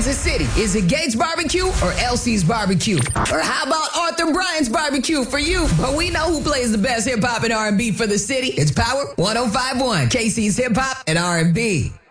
Kansas City? Is it Gates Barbecue or LC's Barbecue? Or how about Arthur Bryant's Barbecue for you? But we know who plays the best hip hop and R&B for the city. It's Power 105.1, KC's Hip Hop and R&B.